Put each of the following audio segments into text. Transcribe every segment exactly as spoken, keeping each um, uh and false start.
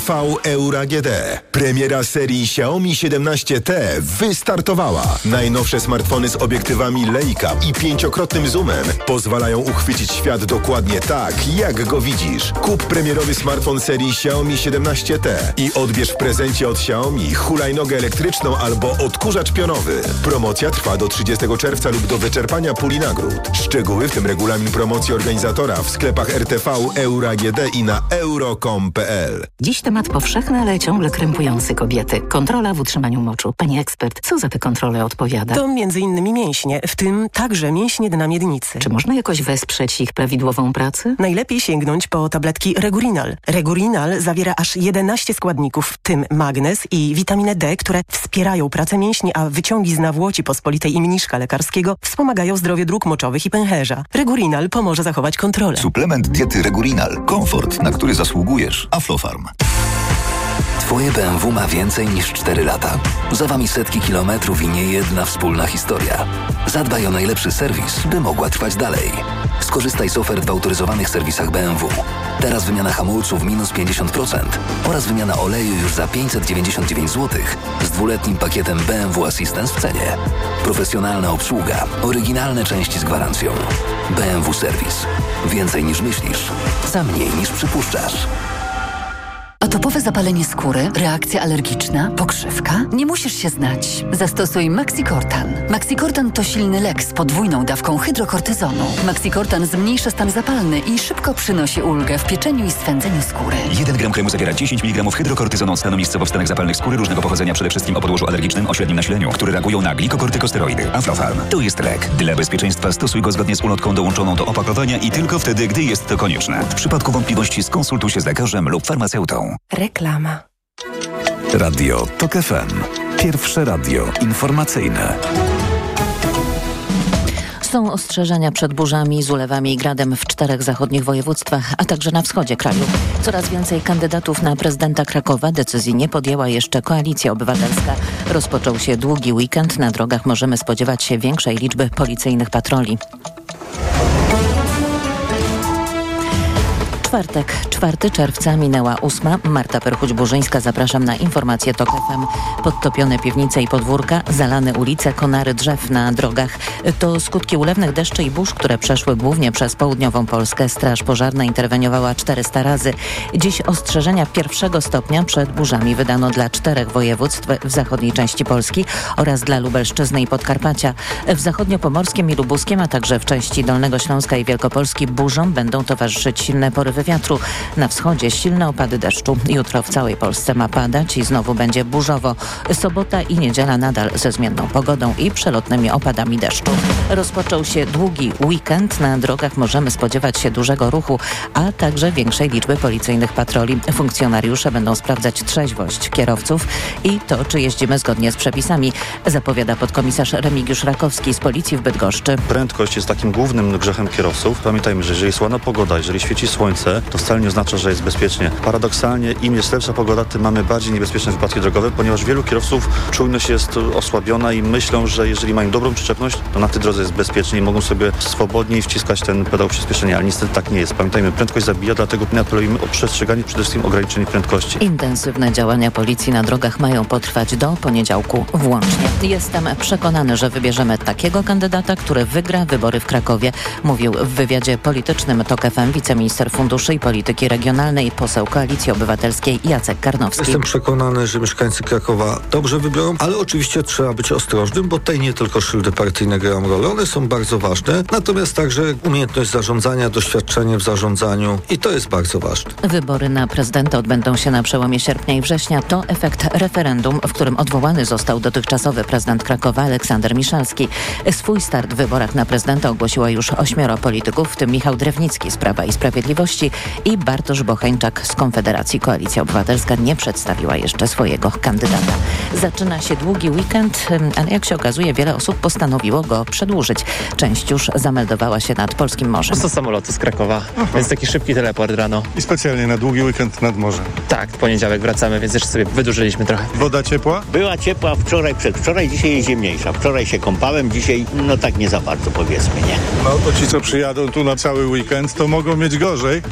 V Euro A G D. Premiera serii Xiaomi siedemnaście T wystartowała. Najnowsze smartfony z obiektywami Leica i pięciokrotnym zoomem pozwalają uchwycić świat dokładnie tak, jak go widzisz. Kup premierowy smartfon serii Xiaomi siedemnaście T i odbierz w prezencie od Xiaomi hulajnogę elektryczną albo odkurzacz pionowy. Promocja trwa do trzydziestego czerwca lub do wyczerpania puli nagród. Szczegóły, w tym regulamin promocji organizatora, w sklepach R T V, Euro A G D i na euro kropka com kropka p l. Dziś temat powszechny, ale ciągle krępujący kobiety. Kontrola w utrzymaniu moczu. Pani ekspert, co za te kontrole odpowiada? To między innymi mięśnie, w tym także mięśnie dna miednicy. Czy można jakoś wesprzeć ich prawidłową pracę? Najlepiej sięgnąć po tabletki Regurinal. Regurinal zawiera aż jedenaście składników, w tym magnez i witaminę D, które wspierają pracę mięśni, a wyciągi z nawłoci pospolitej i mniszka lekarskiego wspomagają zdrowie dróg moczowych i pęcherza. Regurinal pomoże zachować kontrolę. Suplement diety Regurinal. Komfort, na który zasługujesz. Aflofarm. Twoje B M W ma więcej niż cztery lata. Za wami setki kilometrów i niejedna wspólna historia. Zadbaj o najlepszy serwis, by mogła trwać dalej. Skorzystaj z ofert w autoryzowanych serwisach B M W. Teraz wymiana hamulców minus pięćdziesiąt procent oraz wymiana oleju już za pięćset dziewięćdziesiąt dziewięć złotych z dwuletnim pakietem B M W Assistance w cenie. Profesjonalna obsługa, oryginalne części z gwarancją. B M W Serwis. Więcej niż myślisz, za mniej niż przypuszczasz. Atopowe zapalenie skóry, reakcja alergiczna, pokrzywka? Nie musisz się znać. Zastosuj Maxicortan. Maxicortan to silny lek z podwójną dawką hydrokortyzonu. Maxicortan zmniejsza stan zapalny i szybko przynosi ulgę w pieczeniu i swędzeniu skóry. jeden gram kremu zawiera dziesięć miligramów hydrokortyzonu od stanu miejscowo w stanach zapalnych skóry różnego pochodzenia, przede wszystkim o podłożu alergicznym o średnim nasileniu, które reagują na glikokortykosteroidy. Aflofarm. To jest lek. Dla bezpieczeństwa stosuj go zgodnie z ulotką dołączoną do opakowania i tylko wtedy, gdy jest to konieczne. W przypadku wątpliwości skonsultuj się z lekarzem lub farmaceutą. Reklama. Radio Tok F M. Pierwsze radio informacyjne. Są ostrzeżenia przed burzami, z ulewami i gradem w czterech zachodnich województwach, a także na wschodzie kraju. Coraz więcej kandydatów na prezydenta Krakowa. Decyzji nie podjęła jeszcze Koalicja Obywatelska. Rozpoczął się długi weekend. Na drogach możemy spodziewać się większej liczby policyjnych patroli. Czwartek, czwartego czerwca, minęła ósma. Marta Perchuć-Burzyńska, zapraszam na informacje Tok F M. Podtopione piwnice i podwórka, zalane ulice, konary drzew na drogach. To skutki ulewnych deszczy i burz, które przeszły głównie przez południową Polskę. Straż Pożarna interweniowała czterysta razy. Dziś ostrzeżenia pierwszego stopnia przed burzami wydano dla czterech województw w zachodniej części Polski oraz dla Lubelszczyzny i Podkarpacia. W zachodniopomorskim i lubuskim, a także w części Dolnego Śląska i Wielkopolski burzom będą towarzyszyć silne porywy wiatru. Na wschodzie silne opady deszczu. Jutro w całej Polsce ma padać i znowu będzie burzowo. Sobota i niedziela nadal ze zmienną pogodą i przelotnymi opadami deszczu. Rozpoczął się długi weekend. Na drogach możemy spodziewać się dużego ruchu, a także większej liczby policyjnych patroli. Funkcjonariusze będą sprawdzać trzeźwość kierowców i to, czy jeździmy zgodnie z przepisami, zapowiada podkomisarz Remigiusz Rakowski z Policji w Bydgoszczy. Prędkość jest takim głównym grzechem kierowców. Pamiętajmy, że jeżeli jest ładna pogoda, jeżeli świeci słońce, to wcale nie oznacza, że jest bezpiecznie. Paradoksalnie, im jest lepsza pogoda, tym mamy bardziej niebezpieczne wypadki drogowe, ponieważ wielu kierowców czujność jest osłabiona i myślą, że jeżeli mają dobrą przyczepność, to na tej drodze jest bezpiecznie i mogą sobie swobodniej wciskać ten pedał przyspieszenia, ale niestety tak nie jest. Pamiętajmy, prędkość zabija, dlatego apelujemy o przestrzeganie przede wszystkim ograniczeń prędkości. Intensywne działania policji na drogach mają potrwać do poniedziałku włącznie. Jestem przekonany, że wybierzemy takiego kandydata, który wygra wybory w Krakowie, mówił w wywiadzie politycznym Tok F M wiceminister funduszy i polityki regionalnej, poseł Koalicji Obywatelskiej Jacek Karnowski. Jestem przekonany, że mieszkańcy Krakowa dobrze wybiorą, ale oczywiście trzeba być ostrożnym, bo tutaj nie tylko szyldy partyjne grają rolę, one są bardzo ważne, natomiast także umiejętność zarządzania, doświadczenie w zarządzaniu i to jest bardzo ważne. Wybory na prezydenta odbędą się na przełomie sierpnia i września. To efekt referendum, w którym odwołany został dotychczasowy prezydent Krakowa Aleksander Miszalski. Swój start w wyborach na prezydenta ogłosiła już ośmioro polityków, w tym Michał Drewnicki z Prawa i Sprawiedliwości i Bartosz Bocheńczak z Konfederacji. Koalicja Obywatelska nie przedstawiła jeszcze swojego kandydata. Zaczyna się długi weekend, ale jak się okazuje, wiele osób postanowiło go przedłużyć. Część już zameldowała się nad polskim morzem. To samolotu z Krakowa, Aha. więc taki szybki teleport rano. I specjalnie na długi weekend nad morzem. Tak, w poniedziałek wracamy, więc jeszcze sobie wydłużyliśmy trochę. Woda ciepła? Była ciepła wczoraj, przedwczoraj, dzisiaj jest zimniejsza. Wczoraj się kąpałem, dzisiaj no tak nie za bardzo, powiedzmy, nie? No to ci, co przyjadą tu na cały weekend, to mogą mieć gorzej. Po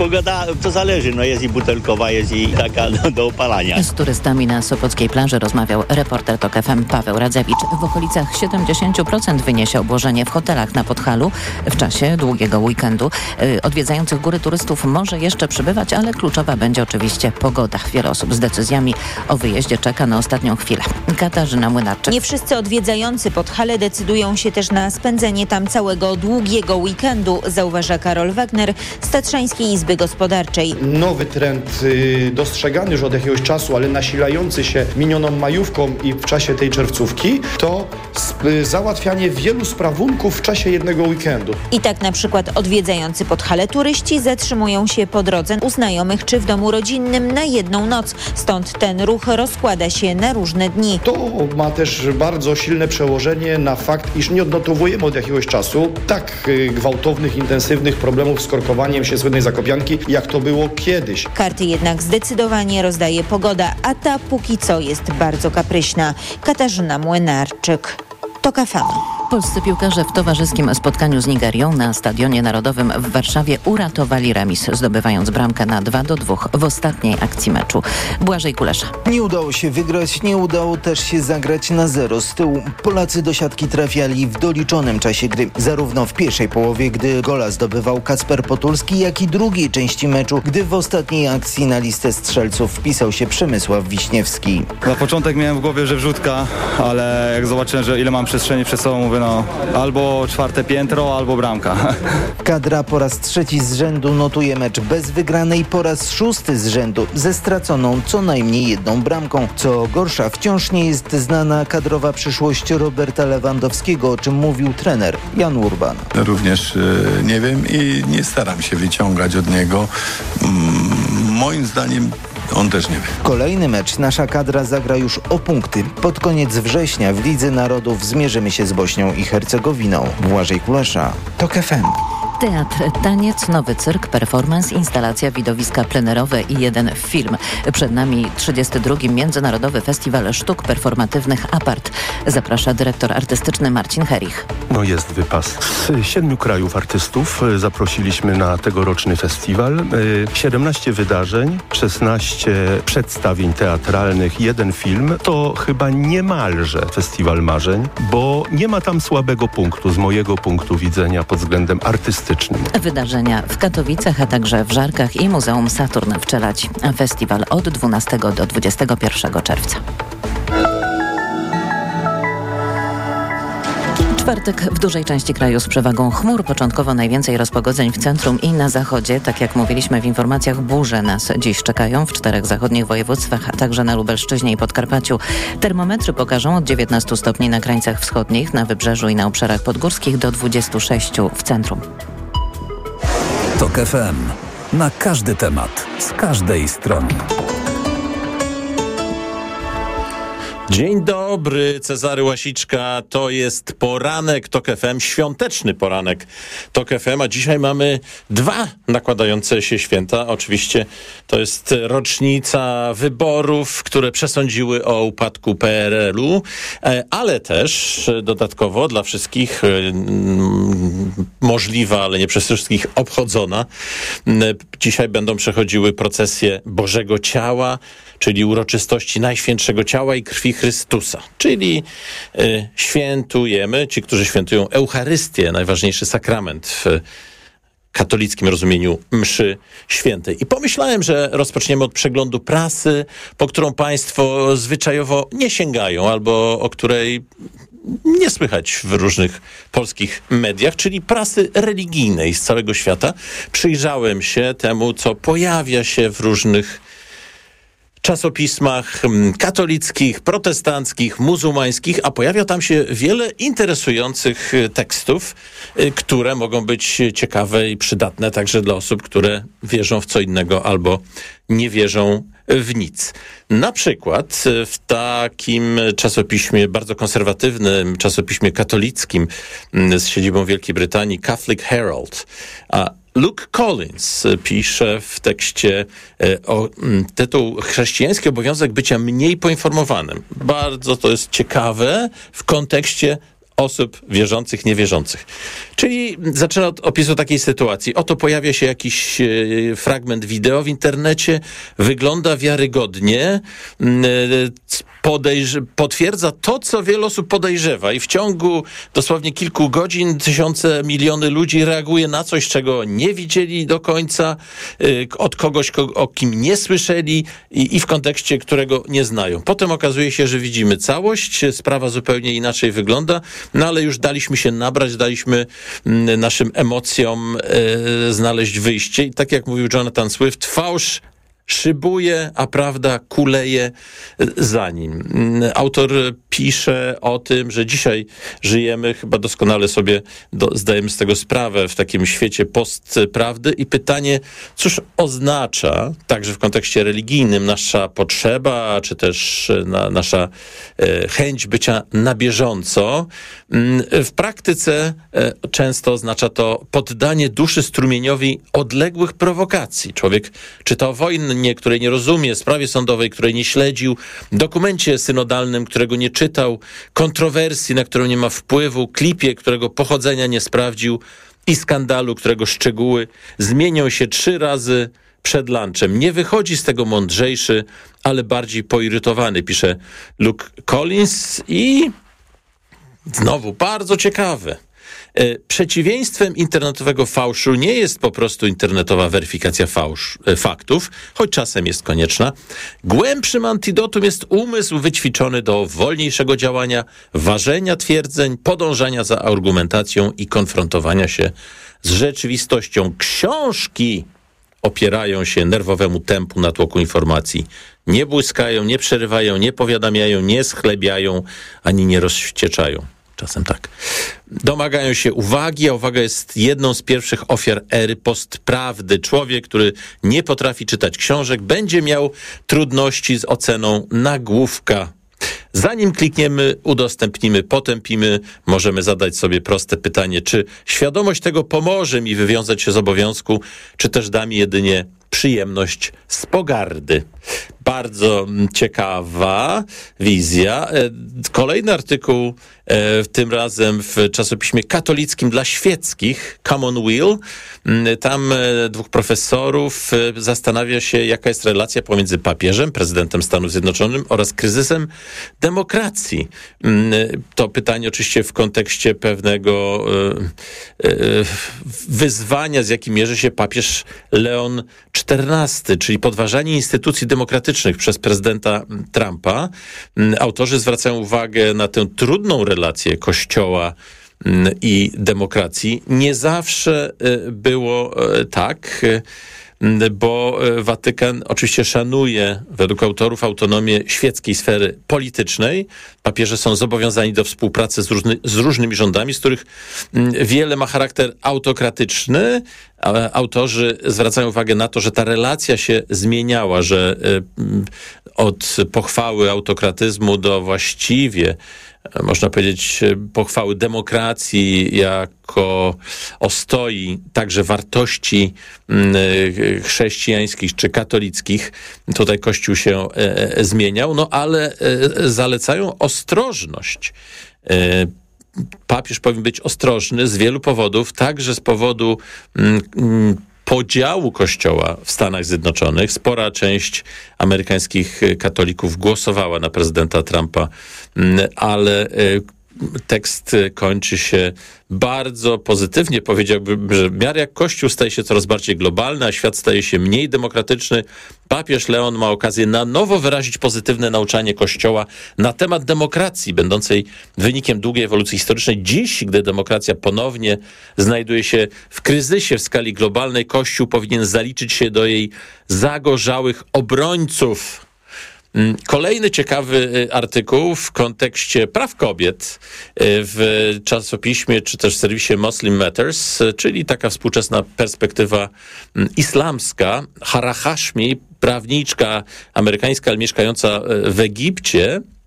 Pogoda to zależy, no jest i butelkowa, jest i taka do, do opalania. Z turystami na sopockiej plaży rozmawiał reporter TOK F M Paweł Radzewicz. W okolicach siedemdziesiąt procent wyniesie obłożenie w hotelach na Podhalu w czasie długiego weekendu. Odwiedzających góry turystów może jeszcze przybywać, ale kluczowa będzie oczywiście pogoda. Wiele osób z decyzjami o wyjeździe czeka na ostatnią chwilę. Katarzyna Młynarczyk. Nie wszyscy odwiedzający Podhale decydują się też na spędzenie tam całego długiego weekendu, zauważa Karol Wagner z Tatrzańskiej Izby Gospodarczej. Nowy trend y, dostrzegany już od jakiegoś czasu, ale nasilający się minioną majówką i w czasie tej czerwcówki, to sp- y, załatwianie wielu sprawunków w czasie jednego weekendu. I tak na przykład odwiedzający Podhale turyści zatrzymują się po drodze u znajomych czy w domu rodzinnym na jedną noc. Stąd ten ruch rozkłada się na różne dni. To ma też bardzo silne przełożenie na fakt, iż nie odnotowujemy od jakiegoś czasu tak y, gwałtownych, intensywnych problemów z korkowaniem się słynnej Zakopianki, jak to było kiedyś. Karty jednak zdecydowanie rozdaje pogoda, a ta póki co jest bardzo kapryśna. Katarzyna Młynarczyk, TOK F M. Polscy piłkarze w towarzyskim spotkaniu z Nigerią na Stadionie Narodowym w Warszawie uratowali remis, zdobywając bramkę na dwa do dwóch w ostatniej akcji meczu. Błażej Kulesza. Nie udało się wygrać, nie udało też się zagrać na zero z tyłu. Polacy do siatki trafiali w doliczonym czasie gry. Zarówno w pierwszej połowie, gdy gola zdobywał Kacper Potulski, jak i drugiej części meczu, gdy w ostatniej akcji na listę strzelców wpisał się Przemysław Wiśniewski. Na początek miałem w głowie, że wrzutka, ale jak zobaczyłem, że ile mam przestrzeni przed sobą, mówię, no albo czwarte piętro, albo bramka. Kadra po raz trzeci z rzędu notuje mecz bez wygranej, po raz szósty z rzędu ze straconą co najmniej jedną bramką. Co gorsza, wciąż nie jest znana kadrowa przyszłość Roberta Lewandowskiego, o czym mówił trener Jan Urban. Również yy, nie wiem i nie staram się wyciągać od niego. Mm, moim zdaniem on też nie wie. Kolejny mecz nasza kadra zagra już o punkty. Pod koniec września w Lidze Narodów zmierzymy się z Bośnią i Hercegowiną. Błażej Kulesza, TOK F M. Teatr, taniec, nowy cyrk, performance, instalacja, widowiska plenerowe i jeden film. Przed nami trzydziesty drugi Międzynarodowy Festiwal Sztuk Performatywnych Apart. Zaprasza dyrektor artystyczny Marcin Herich. No jest wypas. Z siedmiu krajów artystów zaprosiliśmy na tegoroczny festiwal. siedemnaście wydarzeń, szesnaście przedstawień teatralnych, jeden film. To chyba niemalże festiwal marzeń, bo nie ma tam słabego punktu z mojego punktu widzenia pod względem artystycznym. Wydarzenia w Katowicach, a także w Żarkach i Muzeum Saturn w Czeladzi. Festiwal od dwunastego do dwudziestego pierwszego czerwca. Czwartek w dużej części kraju z przewagą chmur. Początkowo najwięcej rozpogodzeń w centrum i na zachodzie. Tak jak mówiliśmy w informacjach, burze nas dziś czekają w czterech zachodnich województwach, a także na Lubelszczyźnie i Podkarpaciu. Termometry pokażą od dziewiętnastu stopni na krańcach wschodnich, na wybrzeżu i na obszarach podgórskich do dwudziestu sześciu w centrum. TOK F M. Na każdy temat, z każdej strony. Dzień dobry, Cezary Łasiczka, to jest poranek TOK F M, świąteczny poranek TOK F M, a dzisiaj mamy dwa nakładające się święta. Oczywiście to jest rocznica wyborów, które przesądziły o upadku P R L u, ale też dodatkowo dla wszystkich możliwa, ale nie przez wszystkich obchodzona. Dzisiaj będą przechodziły procesje Bożego Ciała, czyli uroczystości Najświętszego Ciała i Krwi Chrystusa, czyli y, świętujemy, ci, którzy świętują Eucharystię, najważniejszy sakrament w katolickim rozumieniu mszy świętej. I pomyślałem, że rozpoczniemy od przeglądu prasy, po którą państwo zwyczajowo nie sięgają, albo o której nie słychać w różnych polskich mediach, czyli prasy religijnej z całego świata. Przyjrzałem się temu, co pojawia się w różnych czasopismach katolickich, protestanckich, muzułmańskich, a pojawia tam się wiele interesujących tekstów, które mogą być ciekawe i przydatne także dla osób, które wierzą w co innego albo nie wierzą w nic. Na przykład w takim czasopiśmie, bardzo konserwatywnym czasopiśmie katolickim z siedzibą Wielkiej Brytanii, Catholic Herald, a Luke Collins pisze w tekście o tytuł Chrześcijański obowiązek bycia mniej poinformowanym. Bardzo to jest ciekawe w kontekście osób wierzących, niewierzących. Czyli zaczyna od opisu takiej sytuacji. Oto pojawia się jakiś e, fragment wideo w internecie, wygląda wiarygodnie, e, podejrz- potwierdza to, co wiele osób podejrzewa i w ciągu dosłownie kilku godzin tysiące, miliony ludzi reaguje na coś, czego nie widzieli do końca, e, od kogoś, ko- o kim nie słyszeli i, i w kontekście, którego nie znają. Potem okazuje się, że widzimy całość, sprawa zupełnie inaczej wygląda, no ale już daliśmy się nabrać, daliśmy m, naszym emocjom e, znaleźć wyjście i tak jak mówił Jonathan Swift, fałsz szybuje, a prawda kuleje za nim. Autor pisze o tym, że dzisiaj żyjemy, chyba doskonale sobie do, zdajemy z tego sprawę, w takim świecie postprawdy i pytanie, cóż oznacza, także w kontekście religijnym, nasza potrzeba, czy też na, nasza e, chęć bycia na bieżąco. W praktyce e, często oznacza to poddanie duszy strumieniowi odległych prowokacji. Człowiek czyta o wojnie, której nie rozumie, sprawie sądowej, której nie śledził, dokumencie synodalnym, którego nie czytał, kontrowersji, na którą nie ma wpływu, klipie, którego pochodzenia nie sprawdził i skandalu, którego szczegóły zmienią się trzy razy przed lunchem. Nie wychodzi z tego mądrzejszy, ale bardziej poirytowany, pisze Luke Collins i znowu bardzo ciekawe. Przeciwieństwem internetowego fałszu nie jest po prostu internetowa weryfikacja fałsz, faktów, choć czasem jest konieczna. Głębszym antidotum jest umysł wyćwiczony do wolniejszego działania, ważenia twierdzeń, podążania za argumentacją i konfrontowania się z rzeczywistością. Książki opierają się nerwowemu tempu natłoku informacji. Nie błyskają, nie przerywają, nie powiadamiają, nie schlebiają, ani nie rozwścieczają. Czasem tak. Domagają się uwagi, a uwaga jest jedną z pierwszych ofiar ery postprawdy. Człowiek, który nie potrafi czytać książek, będzie miał trudności z oceną nagłówka. Zanim klikniemy, udostępnimy, potępimy, możemy zadać sobie proste pytanie, czy świadomość tego pomoże mi wywiązać się z obowiązku, czy też da mi jedynie przyjemność z pogardy. Bardzo ciekawa wizja. Kolejny artykuł, tym razem w czasopiśmie katolickim dla świeckich, Commonweal. Tam dwóch profesorów zastanawia się, jaka jest relacja pomiędzy papieżem, prezydentem Stanów Zjednoczonych oraz kryzysem demokracji. To pytanie oczywiście w kontekście pewnego wyzwania, z jakim mierzy się papież Leon czternasty, czyli podważanie instytucji demokratycznych przez prezydenta Trumpa. Autorzy zwracają uwagę na tę trudną relację Kościoła i demokracji. Nie zawsze było tak, bo Watykan oczywiście szanuje, według autorów, autonomię świeckiej sfery politycznej. Papieże są zobowiązani do współpracy z, różny, z różnymi rządami, z których wiele ma charakter autokratyczny. Autorzy zwracają uwagę na to, że ta relacja się zmieniała, że od pochwały autokratyzmu do właściwie, można powiedzieć, pochwały demokracji jako ostoi także wartości chrześcijańskich czy katolickich. Tutaj Kościół się zmieniał, no ale zalecają ostrożność. Papież powinien być ostrożny z wielu powodów, także z powodu podziału Kościoła w Stanach Zjednoczonych. Spora część amerykańskich katolików głosowała na prezydenta Trumpa, ale tekst kończy się bardzo pozytywnie. Powiedziałbym, że w miarę jak Kościół staje się coraz bardziej globalny, a świat staje się mniej demokratyczny, papież Leon ma okazję na nowo wyrazić pozytywne nauczanie Kościoła na temat demokracji, będącej wynikiem długiej ewolucji historycznej. Dziś, gdy demokracja ponownie znajduje się w kryzysie w skali globalnej, Kościół powinien zaliczyć się do jej zagorzałych obrońców. Kolejny ciekawy artykuł w kontekście praw kobiet w czasopiśmie czy też w serwisie Muslim Matters, czyli taka współczesna perspektywa islamska. Hara Hashmi, prawniczka amerykańska, ale mieszkająca w Egipcie,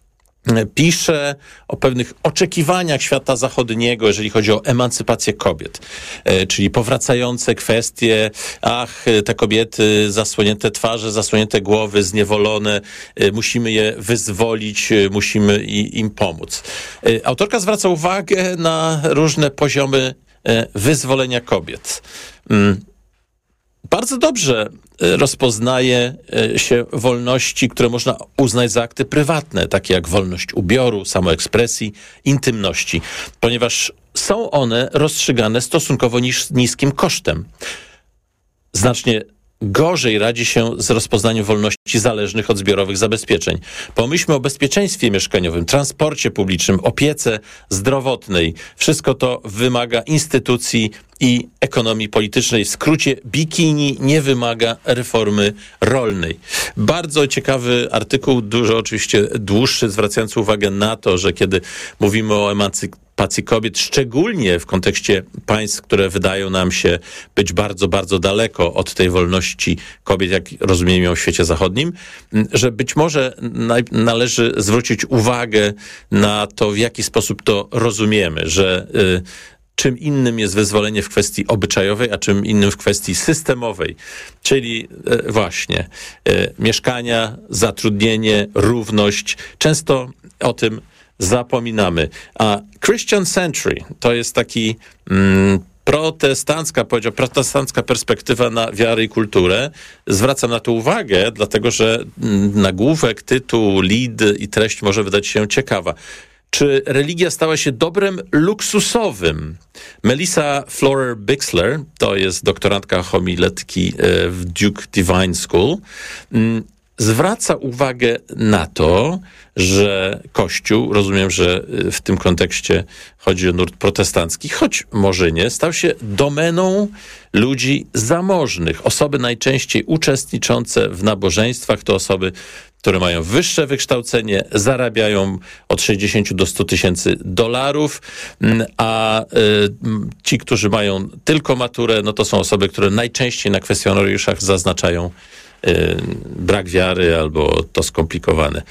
pisze o pewnych oczekiwaniach świata zachodniego, jeżeli chodzi o emancypację kobiet, e, czyli powracające kwestie, ach, te kobiety, zasłonięte twarze, zasłonięte głowy, zniewolone, e, musimy je wyzwolić, e, musimy i, im pomóc. E, autorka zwraca uwagę na różne poziomy e, wyzwolenia kobiet. Mm. Bardzo dobrze rozpoznaje się wolności, które można uznać za akty prywatne, takie jak wolność ubioru, samoekspresji, intymności, ponieważ są one rozstrzygane stosunkowo nis- niskim kosztem. Znacznie gorzej radzi się z rozpoznaniem wolności zależnych od zbiorowych zabezpieczeń. Pomyślmy o bezpieczeństwie mieszkaniowym, transporcie publicznym, opiece zdrowotnej. Wszystko to wymaga instytucji i ekonomii politycznej. W skrócie, bikini nie wymaga reformy rolnej. Bardzo ciekawy artykuł, dużo oczywiście dłuższy, zwracający uwagę na to, że kiedy mówimy o emancypacji kobiet, szczególnie w kontekście państw, które wydają nam się być bardzo, bardzo daleko od tej wolności kobiet, jak rozumiemy ją w świecie zachodnim, że być może na, należy zwrócić uwagę na to, w jaki sposób to rozumiemy, że y, czym innym jest wyzwolenie w kwestii obyczajowej, a czym innym w kwestii systemowej, czyli e, właśnie e, mieszkania, zatrudnienie, równość. Często o tym zapominamy. A Christian Century to jest taki mm, protestancka, powiedział, protestancka perspektywa na wiarę i kulturę. Zwracam na to uwagę, dlatego że nagłówek, tytuł, lead i treść może wydać się ciekawa. Czy religia stała się dobrem luksusowym? Melissa Florer-Bixler, to jest doktorantka homiletki w Duke Divine School, zwraca uwagę na to, że Kościół, rozumiem, że w tym kontekście chodzi o nurt protestancki, choć może nie, stał się domeną ludzi zamożnych. Osoby najczęściej uczestniczące w nabożeństwach to osoby, które mają wyższe wykształcenie, zarabiają od sześćdziesięciu do stu tysięcy dolarów, a y, ci, którzy mają tylko maturę, no to są osoby, które najczęściej na kwestionariuszach zaznaczają y, brak wiary albo to skomplikowane.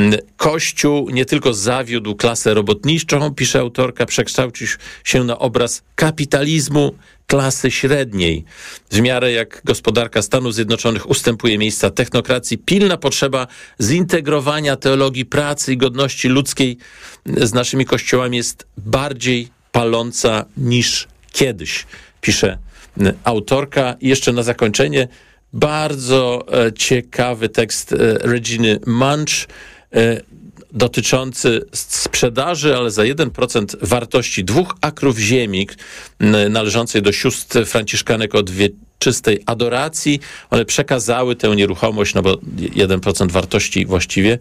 Kościół nie tylko zawiódł klasę robotniczą, pisze autorka, przekształcił się na obraz kapitalizmu klasy średniej. W miarę jak gospodarka Stanów Zjednoczonych ustępuje miejsca technokracji, pilna potrzeba zintegrowania teologii pracy i godności ludzkiej z naszymi kościołami jest bardziej paląca niż kiedyś, pisze autorka. I jeszcze na zakończenie bardzo e, ciekawy tekst e, Reginy Munch e, dotyczący sprzedaży, ale za jeden procent wartości dwóch akrów ziemi należącej do sióstr franciszkanek od wieczystej adoracji. One przekazały tę nieruchomość, no bo jeden procent wartości właściwie,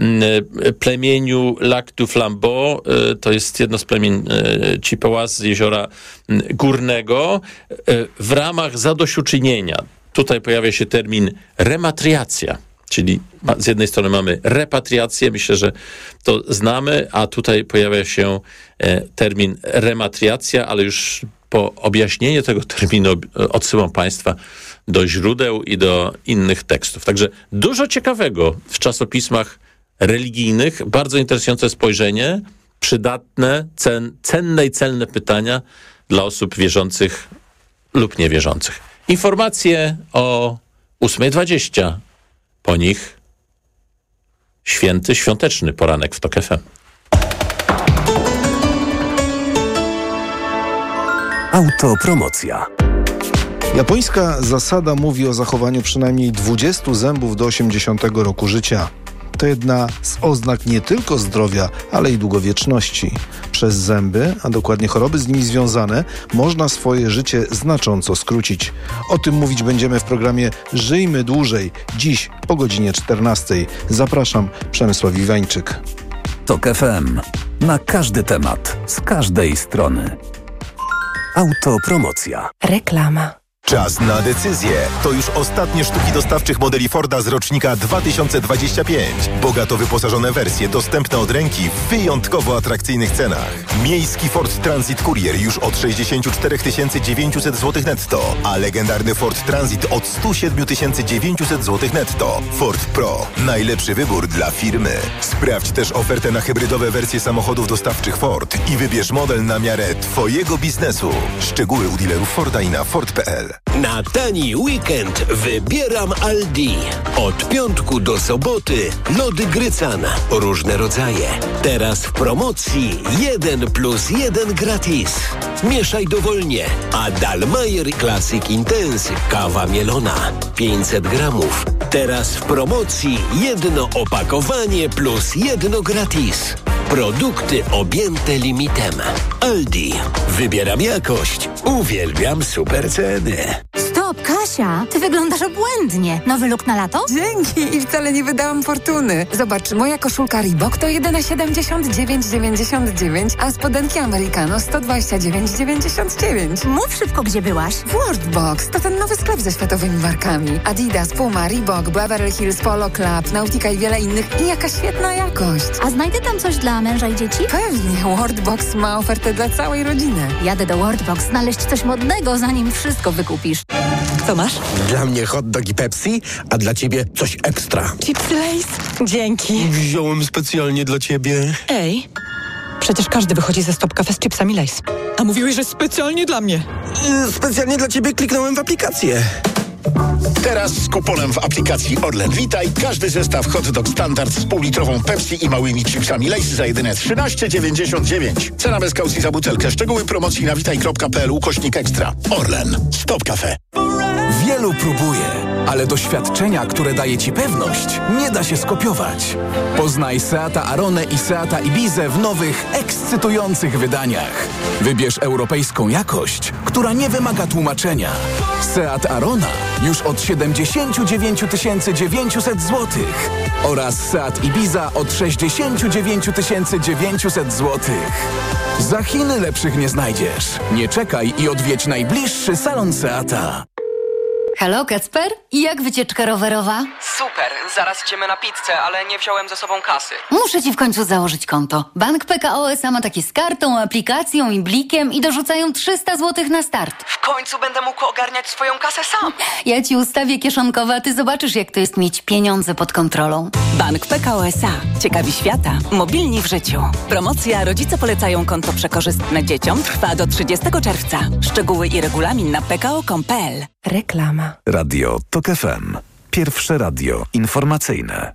plemieniu Lac du Flambeau, to jest jedno z plemień Chippewas z Jeziora Górnego, w ramach zadośćuczynienia. Tutaj pojawia się termin rematriacja. Czyli z jednej strony mamy repatriację, myślę, że to znamy, a tutaj pojawia się termin rematriacja, ale już po objaśnieniu tego terminu odsyłam Państwa do źródeł i do innych tekstów. Także dużo ciekawego w czasopismach religijnych, bardzo interesujące spojrzenie, przydatne, cen, cenne i celne pytania dla osób wierzących lub niewierzących. Informacje o ósma dwadzieścia. Po nich święty, świąteczny poranek w Tok F M. Autopromocja. Japońska zasada mówi o zachowaniu przynajmniej dwudziestu zębów do osiemdziesiątego roku życia. To jedna z oznak nie tylko zdrowia, ale i długowieczności. Przez zęby, a dokładnie choroby z nimi związane, można swoje życie znacząco skrócić. O tym mówić będziemy w programie Żyjmy Dłużej, dziś po godzinie czternastej. Zapraszam, Przemysław Iwańczyk. Tok F M. Na każdy temat, z każdej strony. Autopromocja. Reklama. Czas na decyzję. To już ostatnie sztuki dostawczych modeli Forda z rocznika dwa tysiące dwudziestego piątego. Bogato wyposażone wersje dostępne od ręki w wyjątkowo atrakcyjnych cenach. Miejski Ford Transit Courier już od sześćdziesiąt cztery tysiące dziewięćset złotych netto, a legendarny Ford Transit od sto siedem tysięcy dziewięćset złotych netto. Ford Pro. Najlepszy wybór dla firmy. Sprawdź też ofertę na hybrydowe wersje samochodów dostawczych Ford i wybierz model na miarę Twojego biznesu. Szczegóły u dealerów Forda i na Ford kropka p l. Na tani weekend wybieram Aldi. Od piątku do soboty lody Grycan. Różne rodzaje. Teraz w promocji jeden plus jeden gratis. Mieszaj dowolnie. A Dalmayer Classic Intense kawa mielona pięćset gramów. Teraz w promocji jedno opakowanie plus jedno gratis. Produkty objęte limitem. Aldi. Wybieram jakość. Uwielbiam super ceny. Stop, Kasia! Ty wyglądasz obłędnie. Nowy look na lato? Dzięki i wcale nie wydałam fortuny. Zobacz, moja koszulka Reebok to jedyne siedemdziesiąt dziewięć dziewięćdziesiąt dziewięć, a spodenki Americano sto dwadzieścia dziewięć dziewięćdziesiąt dziewięć. Mów szybko, gdzie byłaś. W Worldbox. To ten nowy sklep ze światowymi markami. Adidas, Puma, Reebok, Beverly Hills, Polo Club, Nautica i wiele innych. I jaka świetna jakość. A znajdę tam coś dla męża i dzieci? Pewnie. Worldbox ma ofertę dla całej rodziny. Jadę do Worldbox znaleźć coś modnego, zanim wszystko wykupisz. Co masz? Dla mnie hot dog i Pepsi, a dla ciebie coś ekstra. Chipsy Lay's? Dzięki. Wziąłem specjalnie dla ciebie. Ej, przecież każdy wychodzi ze Stop Cafe z chipsami Lay's. A mówiłeś, że specjalnie dla mnie. Yy, specjalnie dla ciebie kliknąłem w aplikację. Teraz z kuponem w aplikacji Orlen Witaj każdy zestaw hot dog standard z półlitrową Pepsi i małymi chipsami Lay's za jedyne trzynaście dziewięćdziesiąt dziewięć. Cena bez kaucji za butelkę. Szczegóły promocji na witaj kropka p l ukośnik ekstra. Orlen. Stop Cafe. Wielu próbuje, ale doświadczenia, które daje Ci pewność, nie da się skopiować. Poznaj Seata Aronę i Seata Ibizę w nowych, ekscytujących wydaniach. Wybierz europejską jakość, która nie wymaga tłumaczenia. Seat Arona już od siedemdziesiąt dziewięć tysięcy dziewięćset złotych oraz Seat Ibiza od sześćdziesiąt dziewięć tysięcy dziewięćset złotych. Za Chiny lepszych nie znajdziesz. Nie czekaj i odwiedź najbliższy salon Seata. Halo, Kacper? I jak wycieczka rowerowa? Super, zaraz idziemy na pizzę, ale nie wziąłem ze sobą kasy. Muszę ci w końcu założyć konto. Bank P K O S A ma takie z kartą, aplikacją i blikiem i dorzucają trzysta złotych na start. W końcu będę mógł ogarniać swoją kasę sam. Ja ci ustawię kieszonkowe, a ty zobaczysz, jak to jest mieć pieniądze pod kontrolą. Bank P K O S A. Ciekawi świata. Mobilni w życiu. Promocja Rodzice polecają konto przekorzystne dzieciom trwa do trzydziestego czerwca. Szczegóły i regulamin na p k o kropka com kropka p l. Reklama. Radio TOK F M. Pierwsze radio informacyjne.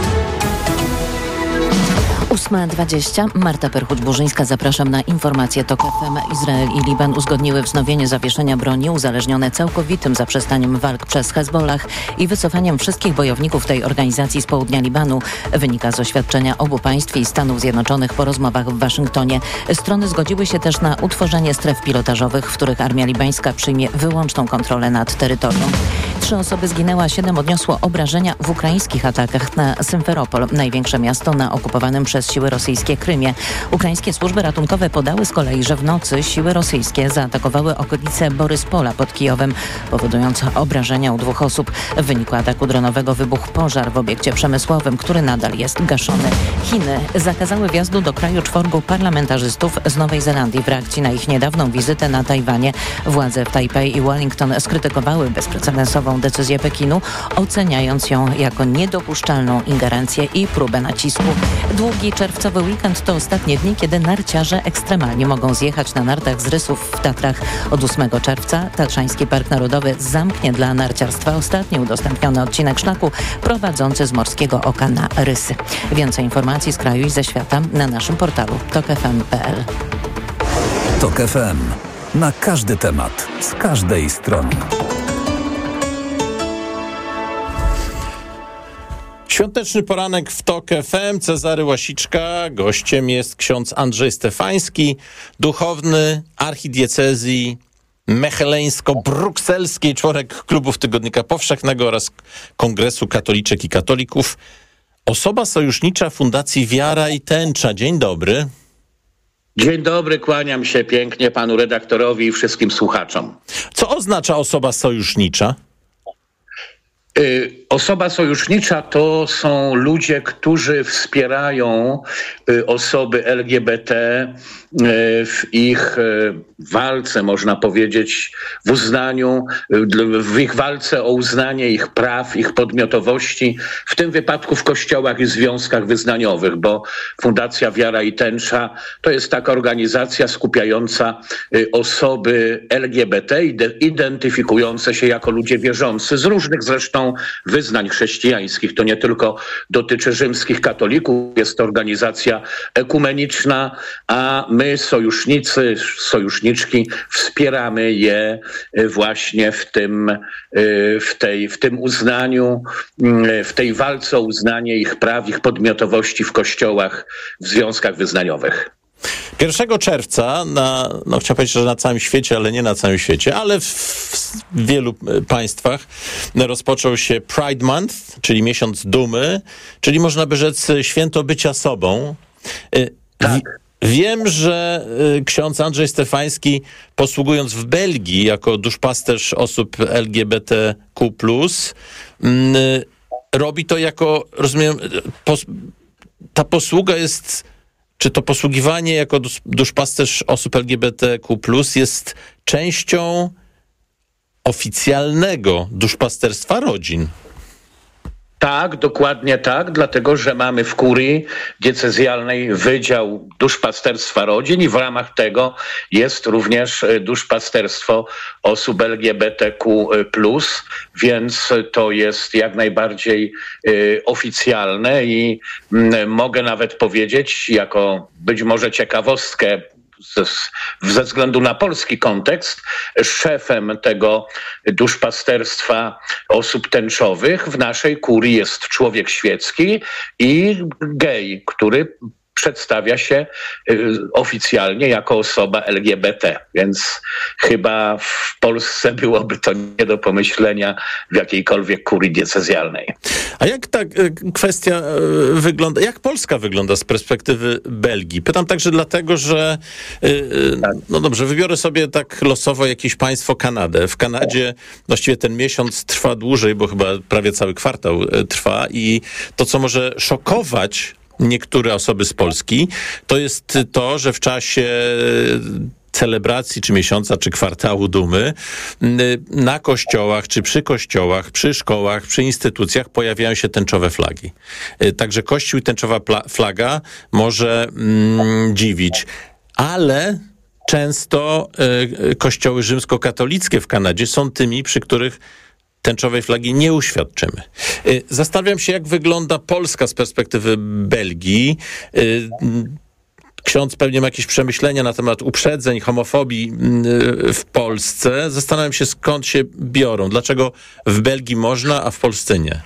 ósma dwadzieścia. Marta Perchuć-Burzyńska. Zapraszam na informacje TOK F M. Izrael i Liban uzgodniły wznowienie zawieszenia broni uzależnione całkowitym zaprzestaniem walk przez Hezbollah i wycofaniem wszystkich bojowników tej organizacji z południa Libanu. Wynika z oświadczenia obu państw i Stanów Zjednoczonych po rozmowach w Waszyngtonie. Strony zgodziły się też na utworzenie stref pilotażowych, w których armia libańska przyjmie wyłączną kontrolę nad terytorium. Trzy osoby zginęły, a siedem odniosło obrażenia w ukraińskich atakach na Symferopol, największe miasto na okupowanym przez siły rosyjskie Krymie. Ukraińskie służby ratunkowe podały z kolei, że w nocy siły rosyjskie zaatakowały okolice Boryspola pod Kijowem, powodując obrażenia u dwóch osób. W wyniku ataku dronowego wybuchł pożar w obiekcie przemysłowym, który nadal jest gaszony. Chiny zakazały wjazdu do kraju czworgu parlamentarzystów z Nowej Zelandii w reakcji na ich niedawną wizytę na Tajwanie. Władze w Tajpej i Wellington skrytykowały bezprecedensową decyzję Pekinu, oceniając ją jako niedopuszczalną ingerencję i próbę nacisku. Długi czerwcowy weekend to ostatnie dni, kiedy narciarze ekstremalnie mogą zjechać na nartach z rysów w Tatrach. Od ósmego czerwca Tatrzański Park Narodowy zamknie dla narciarstwa ostatni udostępniony odcinek szlaku prowadzący z Morskiego Oka na Rysy. Więcej informacji z kraju i ze świata na naszym portalu tok f m kropka p l. TOK F M. Na każdy temat, z każdej strony. Świąteczny poranek w TOK F M, Cezary Łasiczka. Gościem jest ksiądz Andrzej Stefański, duchowny archidiecezji mecheleńsko-brukselskiej, członek klubów Tygodnika Powszechnego oraz Kongresu Katoliczek i Katolików. Osoba sojusznicza Fundacji Wiara i Tęcza. Dzień dobry. Dzień dobry, kłaniam się pięknie panu redaktorowi i wszystkim słuchaczom. Co oznacza osoba sojusznicza? Osoba sojusznicza to są ludzie, którzy wspierają osoby L G B T w ich walce, można powiedzieć, w uznaniu, w ich walce o uznanie ich praw, ich podmiotowości, w tym wypadku w kościołach i związkach wyznaniowych, bo Fundacja Wiara i Tęcza to jest taka organizacja skupiająca osoby L G B T, identyfikujące się jako ludzie wierzący z różnych zresztą wyznań chrześcijańskich. To nie tylko dotyczy rzymskich katolików, jest to organizacja ekumeniczna, a my sojusznicy, sojuszniczki wspieramy je właśnie w tym, w tej, w tym uznaniu, w tej walce o uznanie ich praw, ich podmiotowości w kościołach, w związkach wyznaniowych. pierwszego czerwca, na, no chciałem powiedzieć, że na całym świecie, ale nie na całym świecie, ale w, w wielu państwach rozpoczął się Pride Month, czyli miesiąc dumy, czyli można by rzec święto bycia sobą. Tak. Wiem, że ksiądz Andrzej Stefański, posługując w Belgii jako duszpasterz osób L G B T Q plus, robi to jako, rozumiem, pos, ta posługa jest... Czy to posługiwanie jako duszpasterz osób L G B T Q plus jest częścią oficjalnego duszpasterstwa rodzin? Tak, dokładnie tak, dlatego że mamy w kurii diecezjalnej Wydział Duszpasterstwa Rodzin i w ramach tego jest również duszpasterstwo osób L G B T Q plus, więc to jest jak najbardziej y, oficjalne i y, mogę nawet powiedzieć, jako być może ciekawostkę, Ze, ze względu na polski kontekst, szefem tego duszpasterstwa osób tęczowych w naszej kurii jest człowiek świecki i gej, który przedstawia się y, oficjalnie jako osoba L G B T, więc chyba w Polsce byłoby to nie do pomyślenia w jakiejkolwiek kurii diecezjalnej. A jak ta y, kwestia y, wygląda, jak Polska wygląda z perspektywy Belgii? Pytam także dlatego, że y, y, tak. no dobrze, wybiorę sobie tak losowo jakieś państwo, Kanadę. W Kanadzie właściwie ten miesiąc trwa dłużej, bo chyba prawie cały kwartał y, trwa i to, co może szokować niektóre osoby z Polski, to jest to, że w czasie celebracji, czy miesiąca, czy kwartału dumy, na kościołach, czy przy kościołach, przy szkołach, przy instytucjach pojawiają się tęczowe flagi. Także kościół i tęczowa flaga może mm, dziwić, ale często y, kościoły rzymskokatolickie w Kanadzie są tymi, przy których tęczowej flagi nie uświadczymy. Zastanawiam się, jak wygląda Polska z perspektywy Belgii. Ksiądz pewnie ma jakieś przemyślenia na temat uprzedzeń, homofobii w Polsce. Zastanawiam się, skąd się biorą. Dlaczego w Belgii można, a w Polsce nie?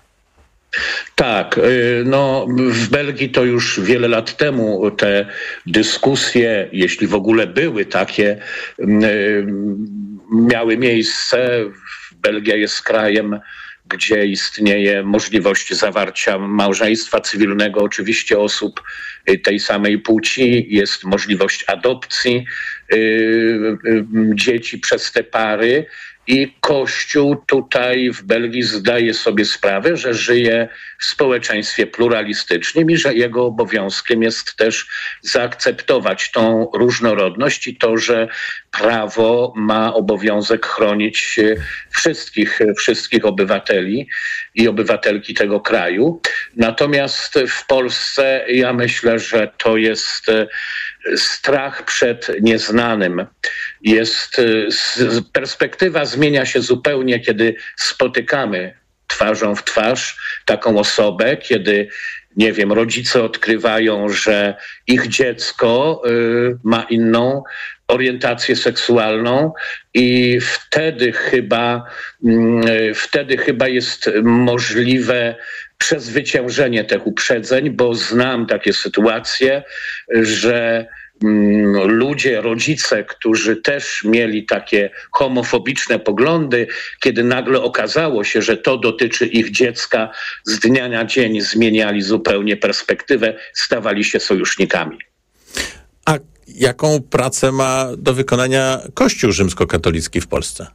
Tak, no w Belgii to już wiele lat temu te dyskusje, jeśli w ogóle były takie, miały miejsce. Belgia jest krajem, gdzie istnieje możliwość zawarcia małżeństwa cywilnego, oczywiście osób tej samej płci, jest możliwość adopcji yy, yy, dzieci przez te pary. I Kościół tutaj w Belgii zdaje sobie sprawę, że żyje w społeczeństwie pluralistycznym i że jego obowiązkiem jest też zaakceptować tą różnorodność i to, że prawo ma obowiązek chronić wszystkich, wszystkich obywateli i obywatelki tego kraju. Natomiast w Polsce ja myślę, że to jest strach przed nieznanym. Jest, perspektywa zmienia się zupełnie, kiedy spotykamy twarzą w twarz taką osobę, kiedy, nie wiem, rodzice odkrywają, że ich dziecko y, ma inną orientację seksualną i wtedy chyba, y, wtedy chyba jest możliwe przezwyciężenie tych uprzedzeń, bo znam takie sytuacje, że ludzie, rodzice, którzy też mieli takie homofobiczne poglądy, kiedy nagle okazało się, że to dotyczy ich dziecka, z dnia na dzień zmieniali zupełnie perspektywę, stawali się sojusznikami. A jaką pracę ma do wykonania Kościół rzymskokatolicki w Polsce?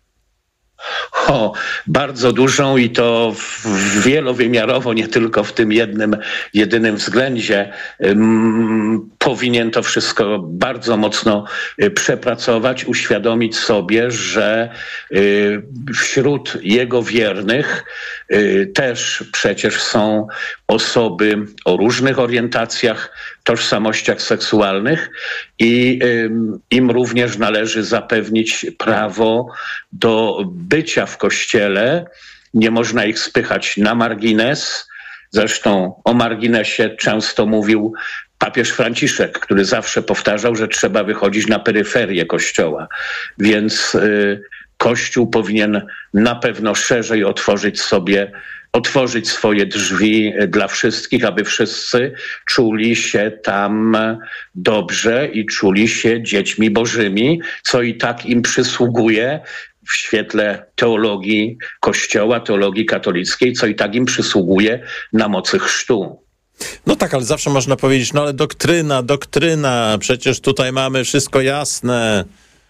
O, bardzo dużą i to w wielowymiarowo, nie tylko w tym jednym, jedynym względzie. Um, powinien to wszystko bardzo mocno y, przepracować, uświadomić sobie, że y, wśród jego wiernych y, też przecież są osoby o różnych orientacjach, tożsamościach seksualnych i y, im również należy zapewnić prawo do bycia w Kościele. Nie można ich spychać na margines. Zresztą o marginesie często mówił papież Franciszek, który zawsze powtarzał, że trzeba wychodzić na peryferię Kościoła. Więc y, Kościół powinien na pewno szerzej otworzyć sobie otworzyć swoje drzwi dla wszystkich, aby wszyscy czuli się tam dobrze i czuli się dziećmi bożymi, co i tak im przysługuje w świetle teologii Kościoła, teologii katolickiej, co i tak im przysługuje na mocy chrztu. No tak, ale zawsze można powiedzieć, no ale doktryna, doktryna, przecież tutaj mamy wszystko jasne.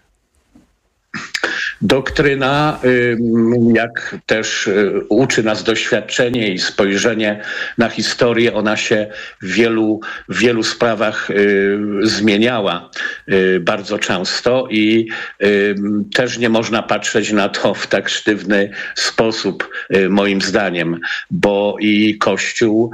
Doktryna, jak też uczy nas doświadczenie i spojrzenie na historię, ona się w wielu, w wielu sprawach zmieniała bardzo często i też nie można patrzeć na to w tak sztywny sposób, moim zdaniem, bo i Kościół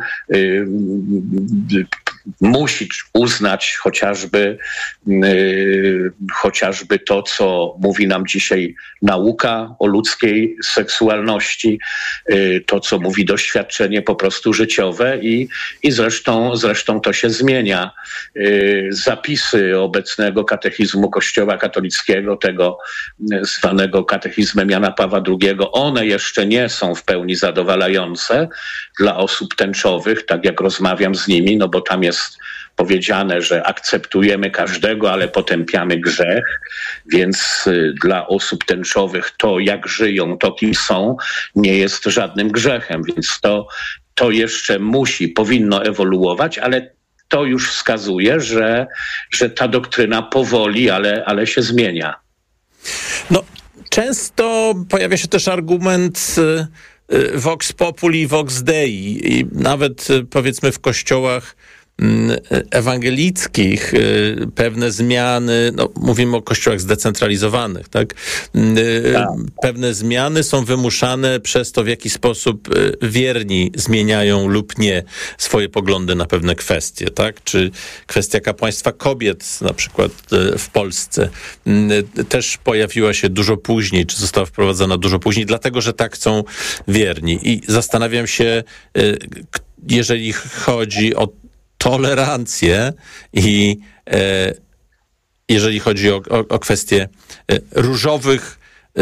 musi uznać chociażby, yy, chociażby to, co mówi nam dzisiaj nauka o ludzkiej seksualności, yy, to, co mówi doświadczenie po prostu życiowe i, i zresztą, zresztą to się zmienia. Yy, zapisy obecnego katechizmu Kościoła katolickiego, tego zwanego katechizmem Jana Pawła drugiego, one jeszcze nie są w pełni zadowalające dla osób tęczowych, tak jak rozmawiam z nimi, no bo tam jest powiedziane, że akceptujemy każdego, ale potępiamy grzech, więc dla osób tęczowych to, jak żyją, to kim są, nie jest żadnym grzechem, więc to, to jeszcze musi, powinno ewoluować, ale to już wskazuje, że, że ta doktryna powoli, ale, ale się zmienia. No, często pojawia się też argument vox populi, vox dei i nawet powiedzmy w kościołach ewangelickich pewne zmiany, no mówimy o kościołach zdecentralizowanych, tak? tak? Pewne zmiany są wymuszane przez to, w jaki sposób wierni zmieniają lub nie swoje poglądy na pewne kwestie, tak? Czy kwestia kapłaństwa kobiet na przykład w Polsce też pojawiła się dużo później, czy została wprowadzona dużo później, dlatego, że tak chcą wierni. I zastanawiam się, jeżeli chodzi o tolerancję i e, jeżeli chodzi o, o, o kwestie e, różowych, e,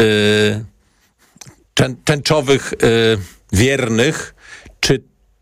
tę, tęczowych e, wiernych, czy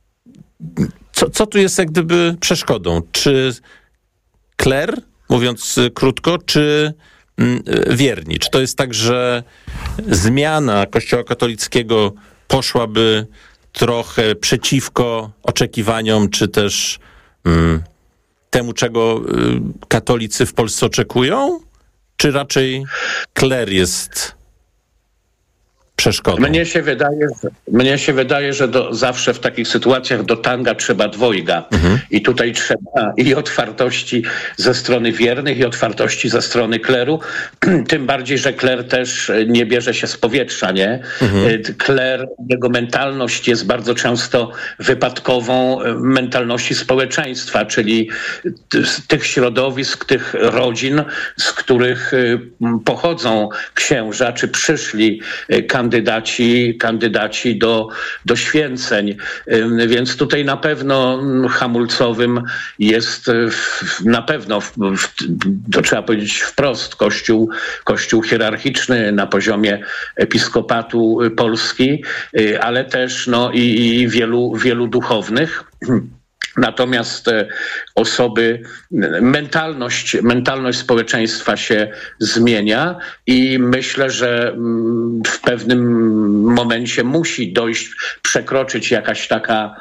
co, co tu jest jak gdyby przeszkodą? Czy kler, mówiąc krótko, czy m, wierni? Czy to jest tak, że zmiana Kościoła katolickiego poszłaby trochę przeciwko oczekiwaniom, czy też mm, temu, czego y, katolicy w Polsce oczekują? Czy raczej kler jest przeszkodą? Mnie się wydaje, że, mnie się wydaje, że do, zawsze w takich sytuacjach do tanga trzeba dwojga. Mhm. I tutaj trzeba i otwartości ze strony wiernych, i otwartości ze strony kleru. Tym bardziej, że kler też nie bierze się z powietrza, nie? Mhm. Kler, jego mentalność jest bardzo często wypadkową mentalności społeczeństwa, czyli z tych środowisk, tych rodzin, z których pochodzą księża, czy przyszli kandydaci, kandydaci do, do święceń. Więc tutaj na pewno hamulcowym jest na pewno, to trzeba powiedzieć wprost, kościół, kościół hierarchiczny na poziomie episkopatu Polski, ale też no, i, i wielu, wielu duchownych. Natomiast osoby, mentalność, mentalność społeczeństwa się zmienia i myślę, że w pewnym momencie musi dojść, przekroczyć jakaś taka,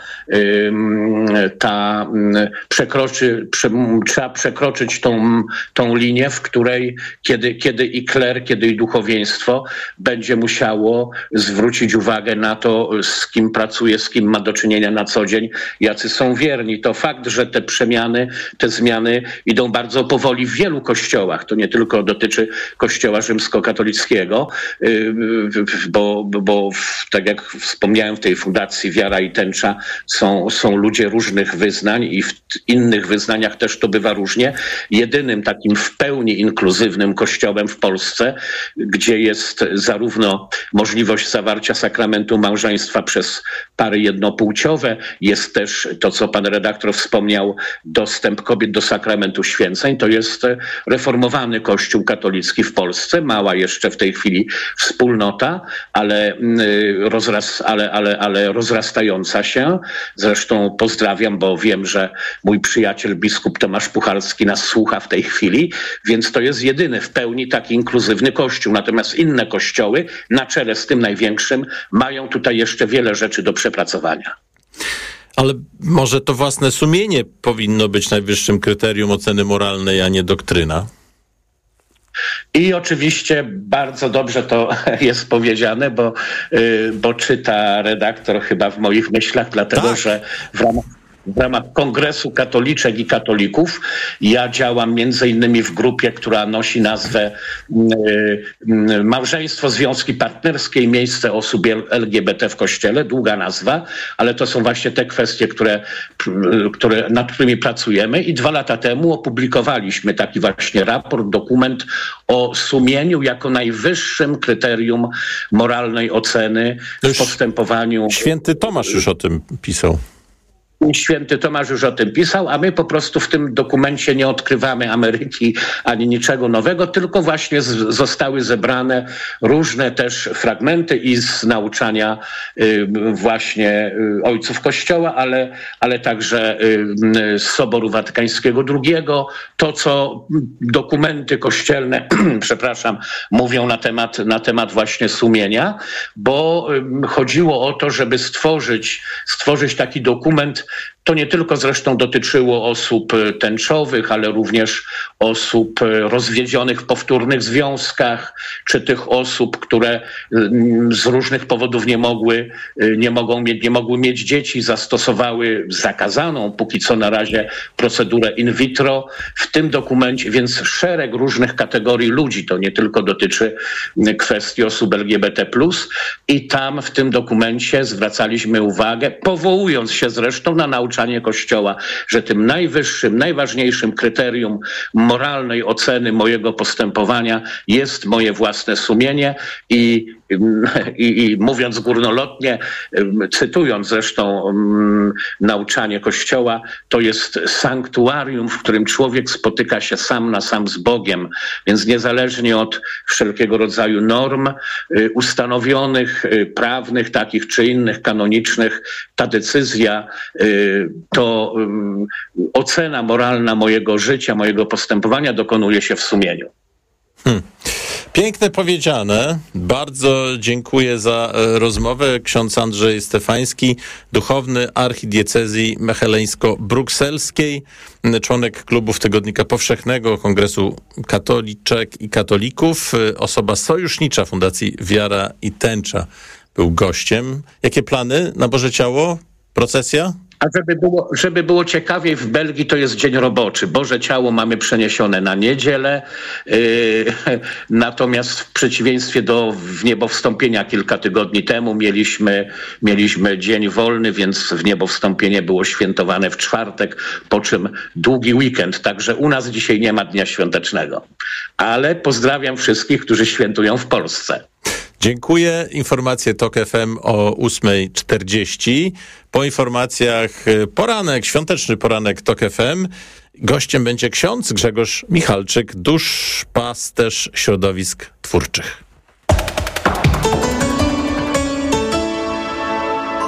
ta, przekroczy, prze, trzeba przekroczyć tą, tą linię, w której kiedy, kiedy i kler, kiedy i duchowieństwo będzie musiało zwrócić uwagę na to, z kim pracuje, z kim ma do czynienia na co dzień, jacy są wierni. To fakt, że te przemiany, te zmiany idą bardzo powoli w wielu kościołach. To nie tylko dotyczy kościoła rzymskokatolickiego, bo, bo tak jak wspomniałem, w tej fundacji Wiara i Tęcza są, są ludzie różnych wyznań i w innych wyznaniach też to bywa różnie. Jedynym takim w pełni inkluzywnym kościołem w Polsce, gdzie jest zarówno możliwość zawarcia sakramentu małżeństwa przez pary jednopłciowe, jest też to, co pan redaktor wspomniał, dostęp kobiet do sakramentu święceń. To jest reformowany Kościół katolicki w Polsce, mała jeszcze w tej chwili wspólnota, ale, rozraz, ale, ale, ale rozrastająca się. Zresztą pozdrawiam, bo wiem, że mój przyjaciel biskup Tomasz Puchalski nas słucha w tej chwili, więc to jest jedyny w pełni taki inkluzywny Kościół. Natomiast inne kościoły, na czele z tym największym, mają tutaj jeszcze wiele rzeczy do przepracowania. Ale może to własne sumienie powinno być najwyższym kryterium oceny moralnej, a nie doktryna? I oczywiście bardzo dobrze to jest powiedziane, bo, bo czyta redaktor chyba w moich myślach, dlatego tak. że w ramach W ramach Kongresu Katoliczek i Katolików ja działam między innymi w grupie, która nosi nazwę y, Małżeństwo, Związki Partnerskie i Miejsce Osób L G B T w Kościele. Długa nazwa, ale to są właśnie te kwestie, które, które, nad którymi pracujemy. I dwa lata temu opublikowaliśmy taki właśnie raport, dokument o sumieniu jako najwyższym kryterium moralnej oceny w postępowaniu. Święty Tomasz już o tym pisał. Święty Tomasz już o tym pisał, a my po prostu w tym dokumencie nie odkrywamy Ameryki ani niczego nowego, tylko właśnie z, zostały zebrane różne też fragmenty i z nauczania y, właśnie y, ojców Kościoła, ale, ale także y, z Soboru Watykańskiego drugiego. To, co dokumenty kościelne, przepraszam, mówią na temat, na temat właśnie sumienia, bo y, chodziło o to, żeby stworzyć, stworzyć taki dokument. To nie tylko zresztą dotyczyło osób tęczowych, ale również osób rozwiedzionych w powtórnych związkach, czy tych osób, które z różnych powodów nie mogły, nie mogą mieć, nie mogły mieć dzieci, zastosowały zakazaną póki co na razie procedurę in vitro. W tym dokumencie więc szereg różnych kategorii ludzi, to nie tylko dotyczy kwestii osób L G B T plus, i tam w tym dokumencie zwracaliśmy uwagę, powołując się zresztą na nauczanie Kościoła, że tym najwyższym, najważniejszym kryterium moralnej oceny mojego postępowania jest moje własne sumienie i, i, i mówiąc górnolotnie, cytując zresztą um, nauczanie Kościoła, to jest sanktuarium, w którym człowiek spotyka się sam na sam z Bogiem, więc niezależnie od wszelkiego rodzaju norm y, ustanowionych, y, prawnych, takich czy innych, kanonicznych, ta decyzja y, to um, ocena moralna mojego życia, mojego postępowania dokonuje się w sumieniu. Hmm. Piękne powiedziane. Bardzo dziękuję za e, rozmowę. Ksiądz Andrzej Stefański, duchowny archidiecezji mecheleńsko-brukselskiej, członek klubów Tygodnika Powszechnego, Kongresu Katoliczek i Katolików, osoba sojusznicza Fundacji Wiara i Tęcza, był gościem. Jakie plany na Boże Ciało? Procesja? A żeby było, żeby było ciekawiej, w Belgii to jest dzień roboczy. Boże Ciało mamy przeniesione na niedzielę, yy, natomiast w przeciwieństwie do wniebowstąpienia kilka tygodni temu mieliśmy, mieliśmy dzień wolny, więc wniebowstąpienie było świętowane w czwartek, po czym długi weekend. Także u nas dzisiaj nie ma dnia świątecznego. Ale pozdrawiam wszystkich, którzy świętują w Polsce. Dziękuję. Informacje TOK F M o ósma czterdzieści. Po informacjach poranek, świąteczny poranek TOK F M. Gościem będzie ksiądz Grzegorz Michalczyk, duszpasterz środowisk twórczych.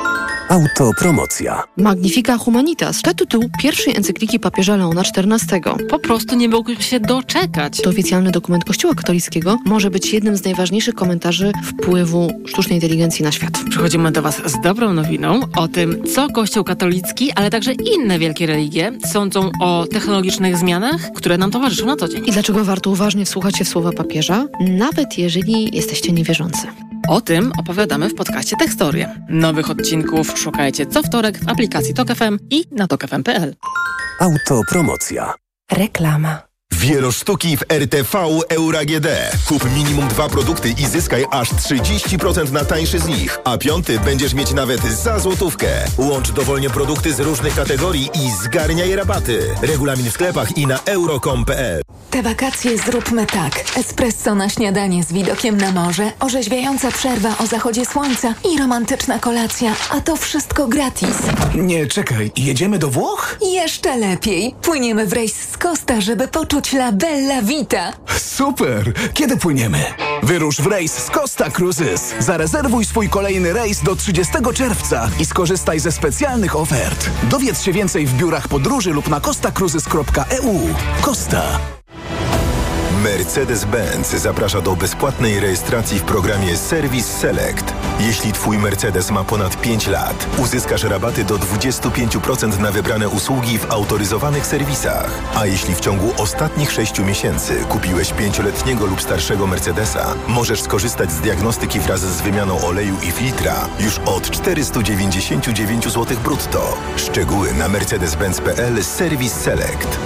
Autopromocja. Magnifica Humanitas to tytuł pierwszej encykliki papieża Leona czternastego. Po prostu nie mógł się doczekać. To oficjalny dokument Kościoła katolickiego, może być jednym z najważniejszych komentarzy wpływu sztucznej inteligencji na świat. Przychodzimy do Was z dobrą nowiną o tym, co Kościół katolicki, ale także inne wielkie religie sądzą o technologicznych zmianach, które nam towarzyszą na co dzień. I dlaczego warto uważnie wsłuchać się w słowa papieża, nawet jeżeli jesteście niewierzący. O tym opowiadamy w podcaście Tekstorie. Nowych odcinków szukajcie co wtorek w aplikacji Tok F M i na tok f m kropka p l. Autopromocja. Reklama. Wielosztuki w R T V Euro A G D. Kup minimum dwa produkty i zyskaj aż trzydzieści procent na tańszy z nich, a piąty będziesz mieć nawet za złotówkę. Łącz dowolnie produkty z różnych kategorii i zgarniaj rabaty. Regulamin w sklepach i na euro kropka com kropka p l. Te wakacje zróbmy tak. Espresso na śniadanie z widokiem na morze, orzeźwiająca przerwa o zachodzie słońca i romantyczna kolacja, a to wszystko gratis. Nie, czekaj, jedziemy do Włoch? Jeszcze lepiej. Płyniemy w rejs z Costa, żeby poczuć la bella vita. Super! Kiedy płyniemy? Wyrusz w rejs z Costa Cruises. Zarezerwuj swój kolejny rejs do trzydziestego czerwca i skorzystaj ze specjalnych ofert. Dowiedz się więcej w biurach podróży lub na costa cruises kropka e u. Costa. Mercedes-Benz zaprasza do bezpłatnej rejestracji w programie Service Select. Jeśli Twój Mercedes ma ponad pięć lat, uzyskasz rabaty do dwadzieścia pięć procent na wybrane usługi w autoryzowanych serwisach. A jeśli w ciągu ostatnich sześciu miesięcy kupiłeś pięcioletniego lub starszego Mercedesa, możesz skorzystać z diagnostyki wraz z wymianą oleju i filtra już od czterysta dziewięćdziesiąt dziewięć złotych brutto. Szczegóły na mercedes benz kropka p l Service Select.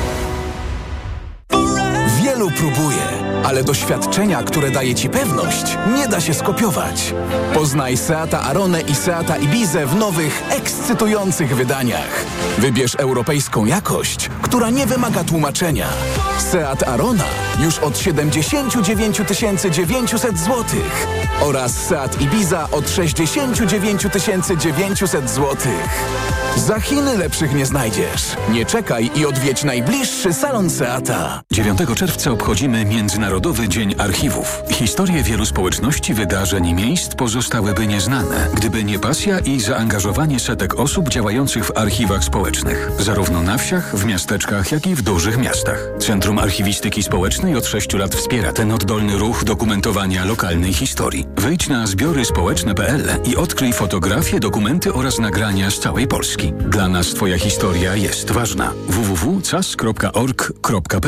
Wielu próbuje, ale doświadczenia, które daje Ci pewność, nie da się skopiować. Poznaj Seata Aronę i Seata Ibizę w nowych, ekscytujących wydaniach. Wybierz europejską jakość, która nie wymaga tłumaczenia. Seat Arona już od siedemdziesiąt dziewięć tysięcy dziewięćset złotych oraz Seat Ibiza od sześćdziesiąt dziewięć tysięcy dziewięćset złotych. Za Chiny lepszych nie znajdziesz. Nie czekaj i odwiedź najbliższy salon Seata. dziewiątego czerwca obchodzimy Międzynarodowy Dzień Archiwów. Historie wielu społeczności, wydarzeń i miejsc pozostałyby nieznane, gdyby nie pasja i zaangażowanie setek osób działających w archiwach społecznych. Zarówno na wsiach, w miasteczkach, jak i w dużych miastach. Centrum Archiwistyki Społecznej od sześciu lat wspiera ten oddolny ruch dokumentowania lokalnej historii. Wejdź na zbiory społeczne kropka p l i odkryj fotografie, dokumenty oraz nagrania z całej Polski. Dla nas Twoja historia jest ważna. w w w kropka c a s kropka org kropka p l